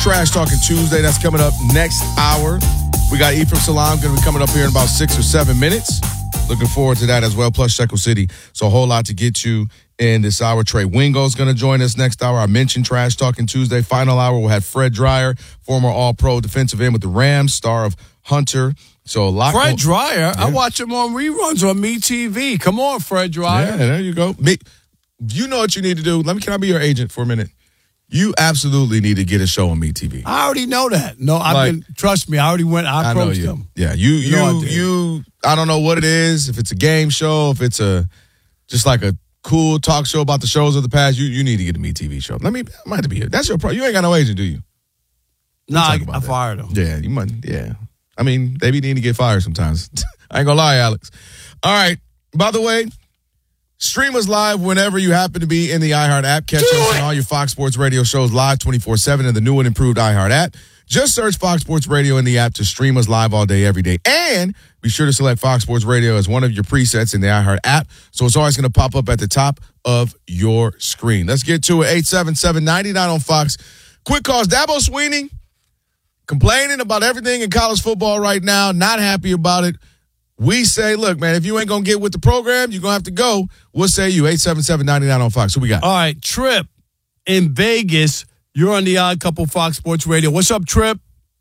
Trash Talking Tuesday. That's coming up next hour. We got Ephraim Salaam going to be coming up here in about 6 or 7 minutes. Looking forward to that as well, plus Shekel City. So a whole lot to get to in this hour. Trey Wingo's going to join us next hour. I mentioned Trash Talking Tuesday. Final hour, we'll have Fred Dreyer, former All-Pro defensive end with the Rams, star of Hunter. So a lot. Fred Dreyer, yeah. I watch him on reruns on MeTV. Come on, Fred Dreyer. Yeah, there you go. You know what you need to do? Can I be your agent for a minute? You absolutely need to get a show on MeTV. I already know that. No, trust me, I already went. I approached him. Yeah, you. I don't know what it is. If it's a game show, if it's just like a cool talk show about the shows of the past, you need to get a MeTV show. I might have to be here. That's your problem. You ain't got no agent, do you? No, I fired him. Yeah, you might. Yeah, I mean, they be needing to get fired sometimes. I ain't gonna lie, Alex. All right. By the way, stream us live whenever you happen to be in the iHeart app. Catch us on all your Fox Sports Radio shows live 24/7 in the new and improved iHeart app. Just search Fox Sports Radio in the app to stream us live all day, every day. And be sure to select Fox Sports Radio as one of your presets in the iHeart app, so it's always going to pop up at the top of your screen. Let's get to it. 877-99 on Fox. Quick calls. Dabo Swinney complaining about everything in college football right now, not happy about it. We say, look, man, if you ain't going to get with the program, you're going to have to go. What say you? 877-99 on Fox. Who we got? All right, Trip in Vegas. You're on the Odd Couple Fox Sports Radio. What's up, Trip?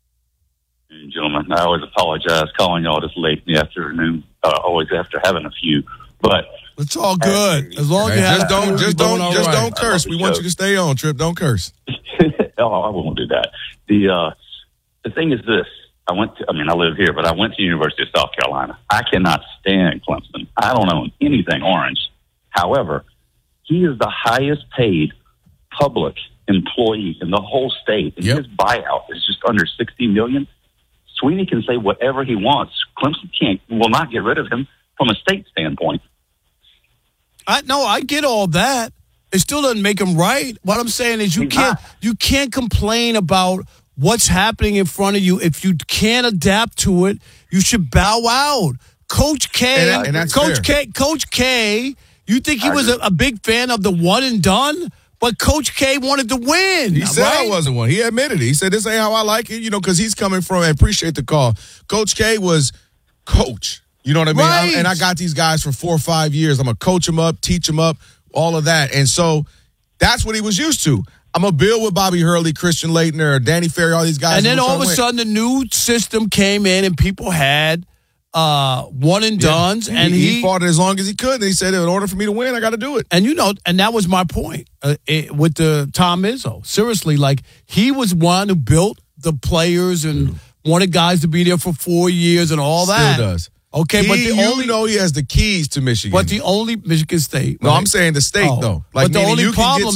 Hey, gentlemen, I always apologize calling y'all this late in the afternoon, always after having a few. But it's all good. As long as you just don't curse. We want you to stay on, Trip. Don't curse. Oh, I won't do that. The thing is this. I live here, but I went to the University of South Carolina. I cannot stand Clemson. I don't own anything orange. However, he is the highest paid public employee in the whole state, and his buyout is just under $60 million. Swinney can say whatever he wants. Clemson will not get rid of him from a state standpoint. I get all that. It still doesn't make him right. What I'm saying is you can't complain about what's happening in front of you. If you can't adapt to it, you should bow out. Coach K, Coach K, you think he was a big fan of the one and done? But Coach K wanted to win. He said I wasn't one. He admitted it. He said, this ain't how I like it, because he's coming from, I appreciate the call. Coach K was coach. You know what I mean? Right. And I got these guys for 4 or 5 years. I'm going to coach them up, teach them up, all of that. And so that's what he was used to. I'm going to build with Bobby Hurley, Christian Laettner, Danny Ferry, all these guys. And then all of a sudden the new system came in and people had one and dones, and he fought it as long as he could. And he said, in order for me to win, I got to do it. And and that was my point with the Tom Izzo. Seriously, he was one who built the players and wanted guys to be there for 4 years and all that. Still does. Okay, but he has the keys to Michigan. But the only Michigan State. No, I'm saying the state though. But the only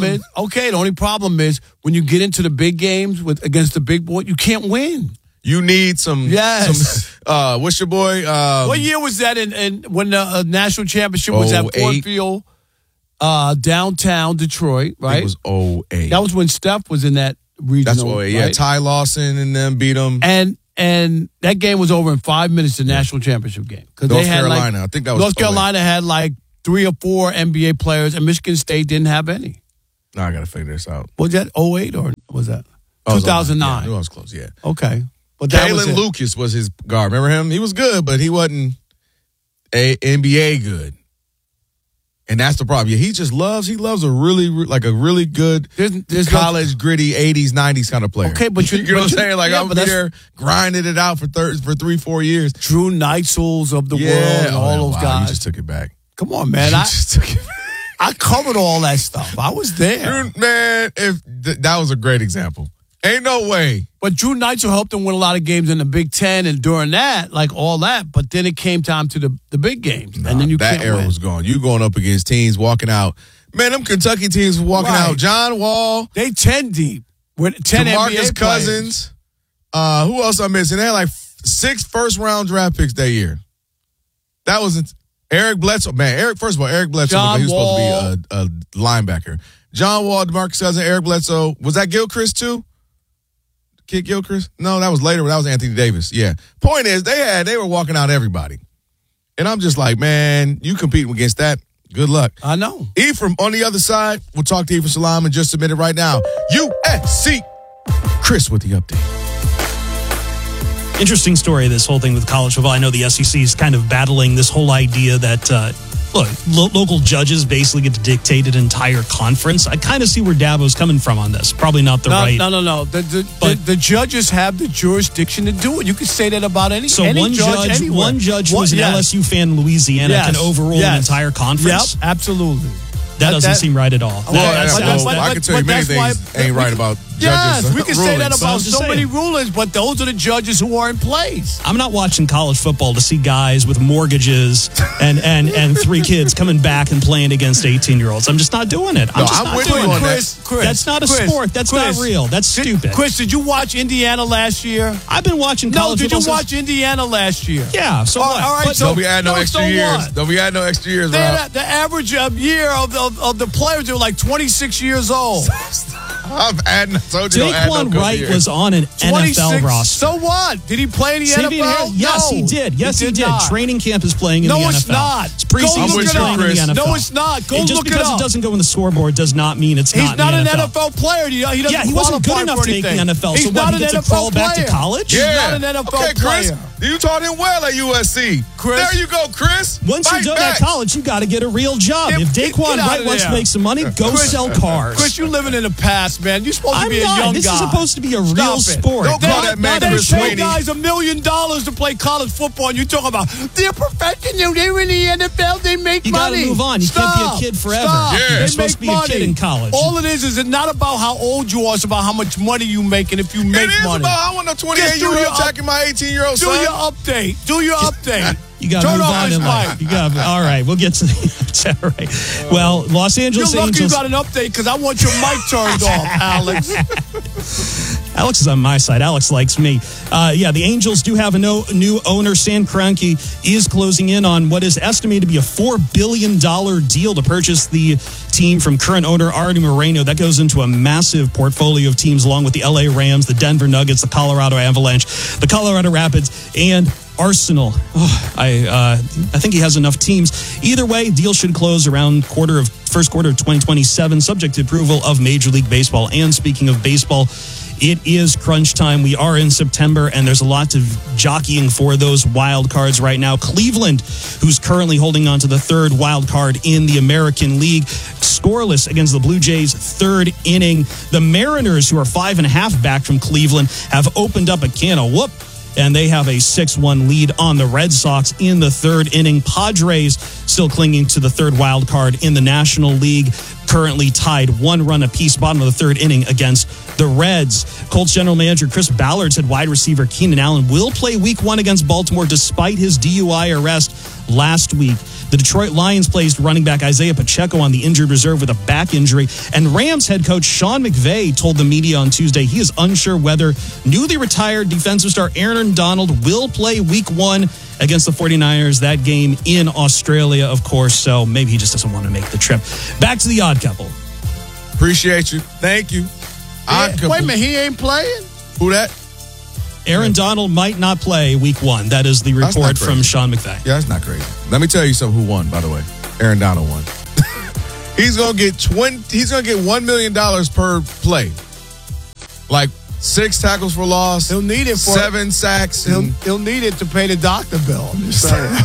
problem is when you get into the big games against the big boy, you can't win. You need some. Yes. What's your boy? What year was that? When the national championship was at Ford Field, downtown Detroit, right? It was 08. That was when Steph was in that regional. That's 08. Right? Yeah, Ty Lawson and them beat them. And that game was over in 5 minutes. The national championship game because North Carolina. I think that was North Carolina had 3 or 4 NBA players, and Michigan State didn't have any. No, I got to figure this out. Was that 08 or was that 2009? Yeah, I was close. Yeah. Okay. But Kalen Lucas was his guard. Remember him? He was good, but he wasn't NBA good. And that's the problem. Yeah, he loves a really good college, gritty 80s, 90s kind of player. Okay, but you know what I'm saying? I'm there grinding it out for 3-4 years. Drew Neitzel's of the world and all those guys. You just took it back. Come on, man. I covered all that stuff. I was there. Man, that was a great example. Ain't no way. But Drew Neitzel helped him win a lot of games in the Big Ten and during that, all that. But then it came time to the big games. And then that era was gone. You going up against teams walking out. Man, them Kentucky teams walking out. John Wall. They 10 deep. With 10 DeMarcus NBA Cousins. Who else I'm missing? They had 6 first-round draft picks that year. That wasn't Eric Bledsoe. Man, first of all, Eric Bledsoe, he was supposed to be a linebacker. John Wall, DeMarcus Cousins, Eric Bledsoe. Was that Gilchrist too? Kid Gilchrist? No, that was later. That was Anthony Davis. Yeah. Point is, they were walking out everybody. And I'm just like, man, you competing against that. Good luck. I know. Ephraim on the other side. We'll talk to Ephraim Salaam in just a minute right now. USC Chris with the update. Interesting story, this whole thing with college football. I know the SEC is kind of battling this whole idea that, local judges basically get to dictate an entire conference. I kind of see where Dabo's coming from on this. Probably not the right. No. The judges have the jurisdiction to do it. You could say that about any judge anywhere. One judge who's an LSU fan in Louisiana can overrule an entire conference. Yep, absolutely. That doesn't seem right at all. I can tell you many things ain't right about judges. Yes, we can say that rulings. about so many rulings, but those are the judges who are in place. I'm not watching college football to see guys with mortgages and 3 kids coming back and playing against 18-year-olds. I'm just not doing it. I'm with you on Chris, That's not a sport. That's not real. That's stupid. Chris, did you watch Indiana last year? I've been watching college football. Did you watch Indiana last year? Yeah. So what? All right. Don't be adding no extra years. Don't be adding no extra years, Rob. The average year of the players, they were like 26 years old. I'm adding. I told you Daquan Wright was on an NFL roster. So what? Did he play in the NFL? Yes, he did. Yes, he did. Training camp is playing in the NFL. No, it's not. It's preseason playing in the NFL. No, it's not. Go look it up. Just because it doesn't go in the scoreboard does not mean it's not in the NFL. He's not an NFL player. He doesn't he wasn't good enough to make the NFL. He's so not what, he an gets to crawl back to college? Yeah. He's not an NFL Chris, player. you taught him well at USC. Chris, there you go, Chris. Once you're done at college, you got to get a real job. If Daquan Wright wants to make some money, go sell cars. Chris, you're living in the past, man. You're supposed to be a young guy. This is supposed to be a real sport. Don't call that man Chris Sweeney. They pay guys $1 million to play college football, and you talk about they're professional. They're in the NFL. They make money. You got to move on. You can't be a kid forever. Yeah. You're supposed to be a kid in college. All it is it's not about how old you are. It's about how much money you make and if you make money. It is about I want a 28-year-old attacking my 18-year-old son. Do your update. You got to move on in life. All right, we'll get to the all right. Well, Los Angeles You're lucky Angels. you got an update because I want your mic turned off, Alex. Alex is on my side. Alex likes me. The Angels do have a new owner. Stan Kroenke is closing in on what is estimated to be a $4 billion deal to purchase the team from current owner Artie Moreno. That goes into a massive portfolio of teams along with the LA Rams, the Denver Nuggets, the Colorado Avalanche, the Colorado Rapids, and Arsenal. I think he has enough teams. Either way, deal should close around first quarter of 2027, subject to approval of Major League Baseball. And speaking of baseball, it is crunch time. We are in September, and there's a lot of jockeying for those wild cards right now. Cleveland, who's currently holding on to the third wild card in the American League, scoreless against the Blue Jays' third inning. The Mariners, who are 5.5 back from Cleveland, have opened up a can of whoop, and they have a 6-1 lead on the Red Sox in the third inning. Padres still clinging to the third wild card in the National League, currently tied 1 run apiece, bottom of the third inning against the Reds. Colts general manager Chris Ballard said wide receiver Keenan Allen will play week 1 against Baltimore despite his DUI arrest last week. The Detroit Lions placed running back Isaiah Pacheco on the injured reserve with a back injury. And Rams head coach Sean McVay told the media on Tuesday he is unsure whether newly retired defensive star Aaron Donald will play week 1 against the 49ers, that game in Australia, of course. So maybe he just doesn't want to make the trip. Back to the Odd Couple. Appreciate you. Thank you. Wait a minute, he ain't playing? Who that? Aaron Donald might not play week 1. That is the report from Sean McVay. Yeah, that's not crazy. Let me tell you something who won, by the way. Aaron Donald won. He's gonna get $1 million per play. Like 6 tackles for loss. He'll need it for 7 sacks. He'll need it to pay the doctor bill. I'm just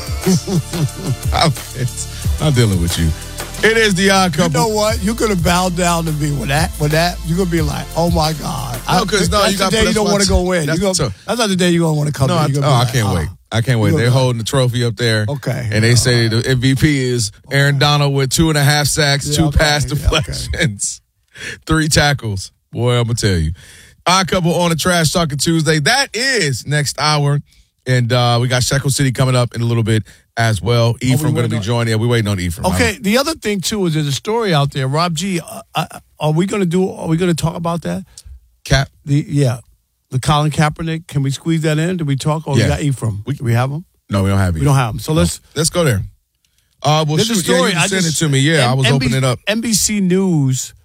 saying. I'm dealing with you. It is the Odd Couple. You know what? You're gonna bow down to me with that. You're gonna be like, "Oh my God!" That's the day you don't want to go in. That's not the day you're gonna want to come in. I can't wait. I can't wait. They're holding the trophy up there. Okay. And they say the MVP is Aaron Donald with 2.5 sacks, 2 pass deflections, 3 tackles. Boy, I'm gonna tell you. Odd Couple on a Trash Talking Tuesday. That is next hour. And we got Shekel City coming up in a little bit as well. Ephraim going to be joining. Yeah, we're waiting on Ephraim. Okay, the other thing, too, is there's a story out there. Rob G, are we going to talk about that? The Colin Kaepernick. Can we squeeze that in? Do we talk? Or we got Ephraim? Do we have him? No, we don't have him. We don't have him. So let's go there. Well, there's a story. Send it to me. Yeah, I was opening it up. NBC News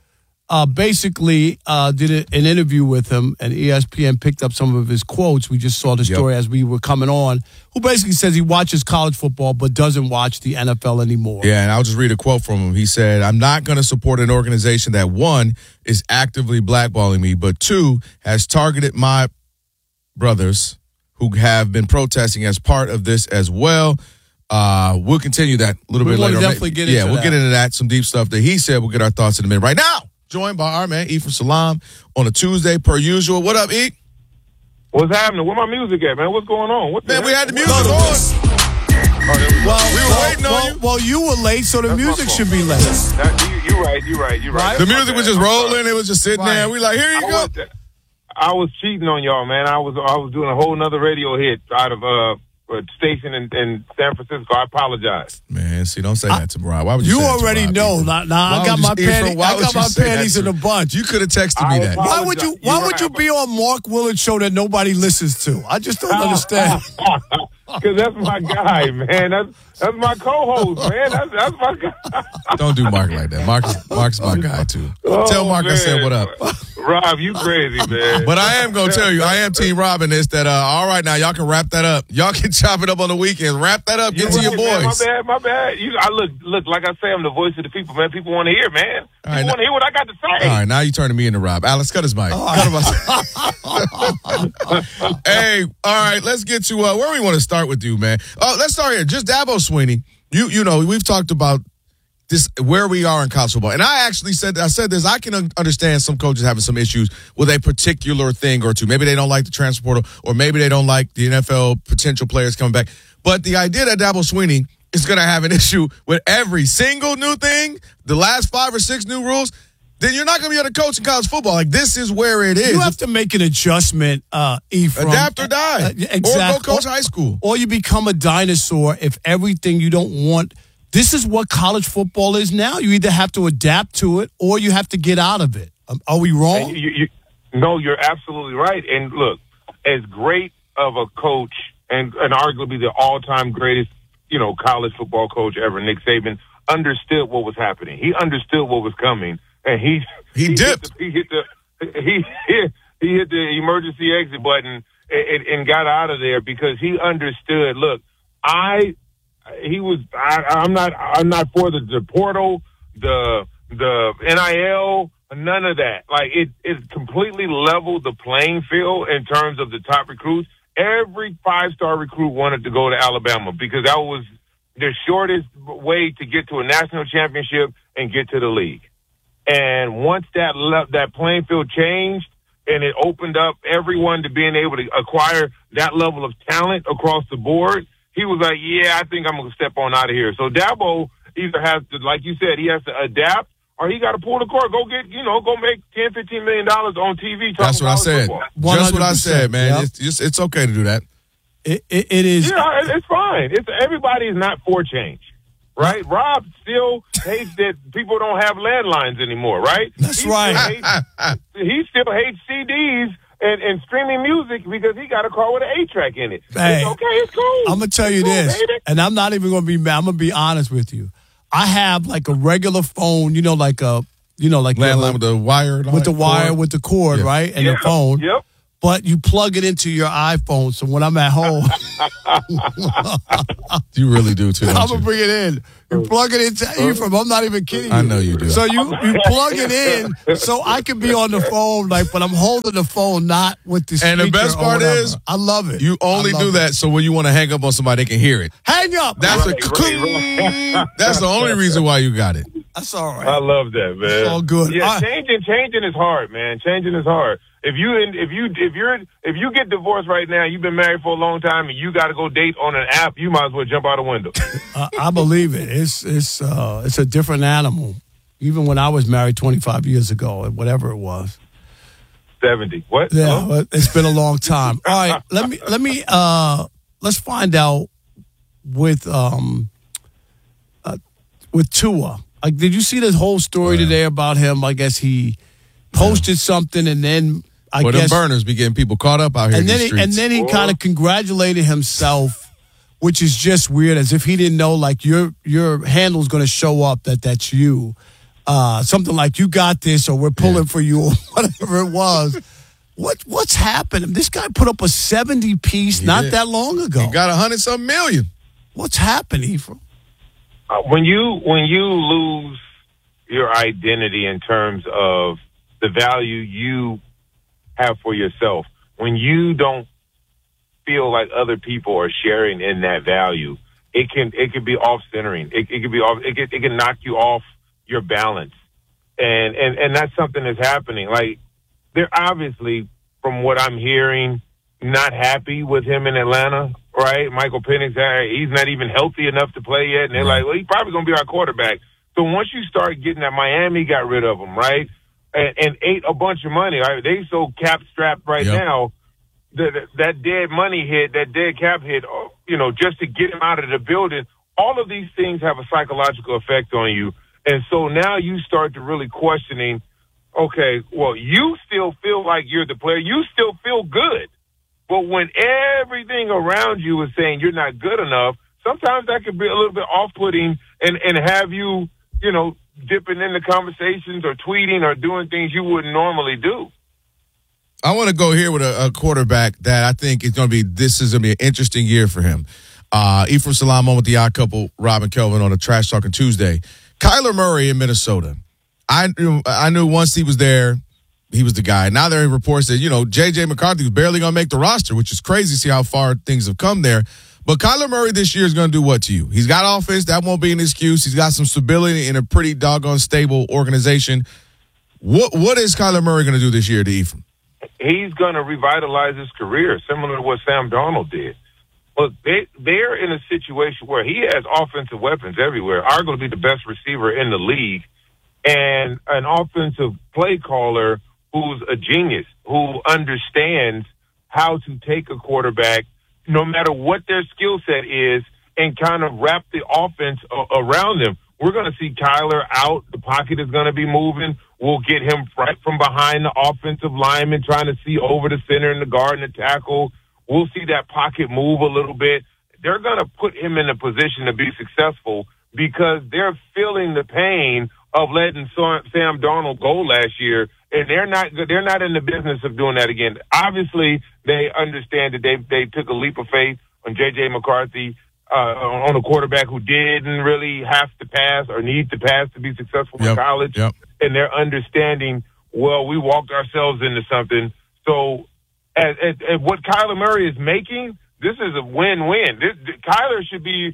basically did an interview with him, and ESPN picked up some of his quotes. We just saw the story as we were coming on, who basically says he watches college football but doesn't watch the NFL anymore. Yeah, and I'll just read a quote from him. He said, I'm not going to support an organization that, one, is actively blackballing me, but two, has targeted my brothers who have been protesting as part of this as well. We'll continue that a little bit later. We'll definitely get into that. We'll get into that, some deep stuff that he said. We'll get our thoughts in a minute. Right now, joined by our man, Ephraim Salaam, on a Tuesday, per usual. What up, E? What's happening? Where my music at, man? What's going on? Man, we had the music on. We were waiting on you. Well, you were late, so the music should be late. You're right. The music was just rolling. It was just sitting there. We like, here you go. I was cheating on y'all, man. I was doing a whole nother radio hit out of a station in San Francisco. I apologize. Man, see, don't say that to Rob. Why would you? You say that already to Rob, know. Now I got my panties. I got my panties in a bunch. You could have texted me that. Why would you? Why would you be on Mark Willard's show that nobody listens to? I just don't understand. Because that's my guy, man. That's my co-host, man. That's my guy. Don't do Mark like that. Mark's my guy too. Tell Mark I said what up. Rob, you crazy, man. But I am gonna tell you, I am Team Rob in this. That all right, now y'all can wrap that up. Y'all can chop it up on the weekend. Wrap that up. Get to your boys. Man, my bad. I look. Like I say, I'm the voice of the people, man. People want to hear, man. People want to hear what I got to say. All right, now you turning me into Rob. Alex, cut his mic. Hey, all right, let's get to where we want to start with you, man. Let's start here. Just Dabo Swinney. You know, we've talked about this, where we are in college football. And I actually said this, I can understand some coaches having some issues with a particular thing or two. Maybe they don't like the transfer portal, or maybe they don't like the NFL potential players coming back. But the idea that Dabo Swinney is going to have an issue with every single new thing, the last 5 or 6 new rules, then you're not going to be able to coach in college football. Like, this is where it is. You have to make an adjustment, Ephraim. Adapt or die. Exactly. Or go coach high school. Or you become a dinosaur if everything you don't want. This is what college football is now. You either have to adapt to it or you have to get out of it. Are we wrong? No, you're absolutely right. And look, as great of a coach and arguably the all-time greatest, college football coach ever, Nick Saban, understood what was happening. He understood what was coming. And he dipped. He hit the emergency exit button and got out of there because he understood. Look, I'm not for the portal, the NIL, none of that. Like it completely leveled the playing field in terms of the top recruits. Every 5-star recruit wanted to go to Alabama because that was the shortest way to get to a national championship and get to the league. And once that playing field changed and it opened up everyone to being able to acquire that level of talent across the board, he was like, yeah, I think I'm going to step on out of here. So Dabo either has to, like you said, he has to adapt or he got to pull the cord, go make $10, $15 million on TV. That's what I said. Just what I said, man. Yep. It's okay to do that. It is. Yeah, it's fine. Everybody is not for change. Right? Rob still hates that people don't have landlines anymore, right? That's right. He still hates CDs and streaming music because he got a car with an 8-track in it. Hey, it's okay. It's cool. I'm going to tell you this, and I'm not even going to be mad. I'm going to be honest with you. I have like a regular phone, like landline with the wire. With the wire, with the cord, right? And the phone. Yep. But you plug it into your iPhone, so when I'm at home... You really do, too, I'm going to bring it in. You plug it into Ephraim. I'm not even kidding you. I know you do. So you plug it in so I can be on the phone, but I'm holding the phone, not with the speaker. And the best part is... I love it. You only do that so when you want to hang up on somebody, they can hear it. Hang up! That's That's the only reason why you got it. That's all right. I love that, man. It's all good. Yeah, changing is hard, man. Changing is hard. If you get divorced right now, you've been married for a long time, and you got to go date on an app, you might as well jump out a window. I believe it. It's a different animal. Even when I was married 25 years ago, whatever it was. 70. What? Yeah, but it's been a long time. All right, let me let's find out with Tua. Like, did you see this whole story today about him? I guess he posted something, and then I guess them burners be getting people caught up out here. And then he kind of congratulated himself, which is just weird, as if he didn't know, like, your handle's going to show up that's you. something like "You got this" or "We're pulling for you" or whatever it was. What's happened? This guy put up a 70-piece not that long ago. He got 100-some million. What's happened, Ephraim? When you lose your identity in terms of the value you have for yourself, when you don't feel like other people are sharing in that value, it can be off centering. It can knock you off your balance, and that's something that's happening. Like, they're obviously, from what I'm hearing, not happy with him in Atlanta, right? Michael Penix, he's not even healthy enough to play yet, and they're like, well, he's probably going to be our quarterback. So once you start getting that, Miami got rid of him, right, and ate a bunch of money. Right? They so cap-strapped right now. That dead money hit, that dead cap hit, just to get him out of the building, all of these things have a psychological effect on you. And so now you start to really questioning, okay, well, you still feel like you're the player. You still feel good. But when everything around you is saying you're not good enough, sometimes that could be a little bit off-putting and have you, dipping into conversations or tweeting or doing things you wouldn't normally do. I want to go here with a quarterback that I think is going to be an interesting year for him. Ephraim Salaam on with the odd couple, Rob and Kelvin on a Trash Talking Tuesday. Kyler Murray in Minnesota. I knew once he was there, he was the guy. Now there are reports that, J.J. McCarthy was barely going to make the roster, which is crazy to see how far things have come there. But Kyler Murray this year is going to do what to you? He's got offense. That won't be an excuse. He's got some stability in a pretty doggone stable organization. What is Kyler Murray going to do this year to Ephraim? He's going to revitalize his career, similar to what Sam Darnold did. Look, they're in a situation where he has offensive weapons everywhere, arguably the best receiver in the league, and an offensive play caller who's a genius, who understands how to take a quarterback, no matter what their skill set is, and kind of wrap the offense around them. We're going to see Kyler out. The pocket is going to be moving. We'll get him right from behind the offensive lineman, trying to see over the center and the guard and the tackle. We'll see that pocket move a little bit. They're going to put him in a position to be successful because they're feeling the pain of letting Sam Darnold go last year, and they're not in the business of doing that again. Obviously, they understand that they took a leap of faith on J.J. McCarthy, on a quarterback who didn't really have to pass or need to pass to be successful in college. Yep. And they're understanding, well, we walked ourselves into something. So at what Kyler Murray is making, this is a win-win. Kyler should be,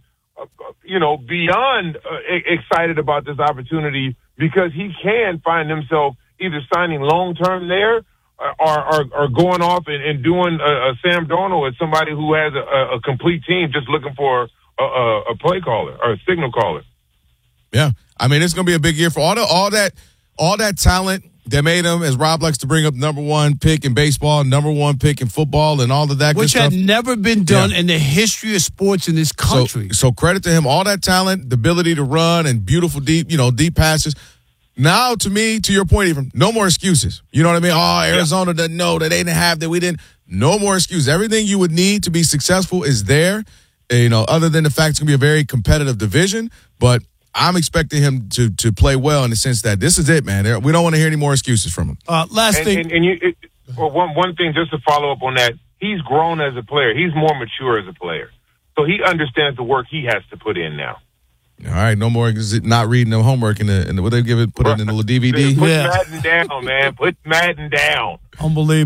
beyond excited about this opportunity because he can find himself either signing long-term there or going off and doing a Sam Darnold as somebody who has a complete team just looking for a play caller or a signal caller. Yeah. I mean, it's going to be a big year for all that talent that made him, as Rob likes to bring up, number one pick in baseball, number one pick in football, and all of that good stuff. Which had never been done in the history of sports in this country. So credit to him. All that talent, the ability to run and beautiful deep passes. Now, to me, to your point, even no more excuses. You know what I mean? Oh, Arizona doesn't know that they didn't have that. We didn't. No more excuses. Everything you would need to be successful is there. Other than the fact it's going to be a very competitive division, but I'm expecting him to play well in the sense that this is it, man. We don't want to hear any more excuses from him. Last thing. One thing, just to follow up on that, he's grown as a player. He's more mature as a player. So he understands the work he has to put in now. All right, no more not reading the homework in the what they give it, put it in the little DVD. Put Madden down, man. Put Madden down. Unbelievable.